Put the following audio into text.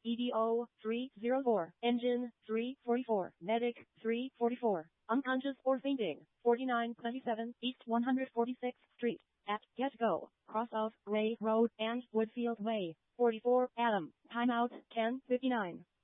EDO 304, engine 344, medic 344, unconscious or fainting, 4927 East 146th Street, at Get-Go, cross of Ray Road and Woodfield Way, 44 Adam, timeout 10:59.